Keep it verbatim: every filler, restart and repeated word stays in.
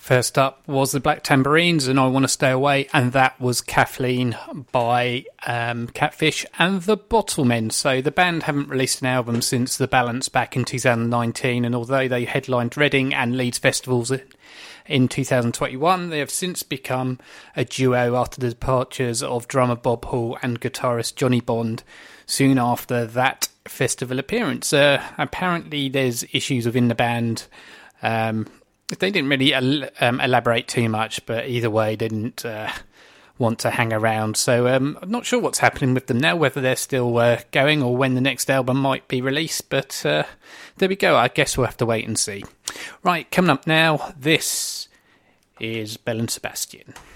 First up was the Black Tambourines and I Want to Stay Away, and that was Kathleen by um, Catfish and the Bottlemen. So the band haven't released an album since The Balance back in two thousand nineteen, and although they headlined Reading and Leeds festivals in two thousand twenty-one, they have since become a duo after the departures of drummer Bob Hall and guitarist Johnny Bond soon after that festival appearance. Uh, apparently there's issues within the band. Um... They didn't really um, elaborate too much, but either way, they didn't uh, want to hang around. So um, I'm not sure what's happening with them now, whether they're still uh, going or when the next album might be released. But uh, there we go. I guess we'll have to wait and see. Right, coming up now, this is Belle and Sebastian.